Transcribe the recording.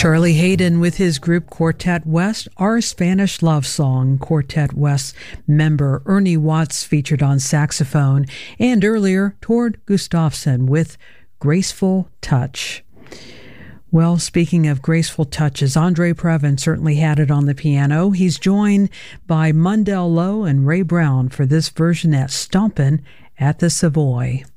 Charlie Haydn with his group Quartet West, Our Spanish Love Song. Quartet West member Ernie Watts featured on saxophone, and earlier Tord Gustafsson with Graceful Touch. Well, speaking of graceful touches, Andre Previn certainly had it on the piano. He's joined by Mundell Lowe and Ray Brown for this version at Stompin' at the Savoy.